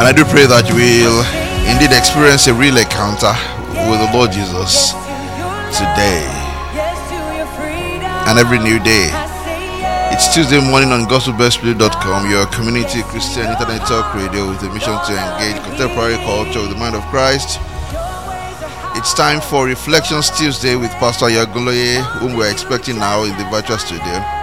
I do pray that you will indeed experience a real encounter with the Lord Jesus today and every new day. It's Tuesday morning on gospelbestplay.com, your community Christian internet talk radio with a mission to engage contemporary culture with the mind of Christ. It's time for Reflections Tuesday with Pastor Yaguloye, whom we're expecting now in the virtual studio.